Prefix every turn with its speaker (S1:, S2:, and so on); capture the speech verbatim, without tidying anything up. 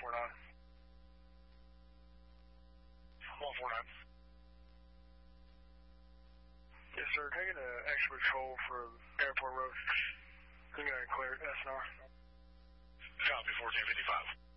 S1: four nine. one four nine. Yes, sir. Taking an extra patrol from Airport Road. You got to clear S N R.
S2: Copy, fourteen fifty-five.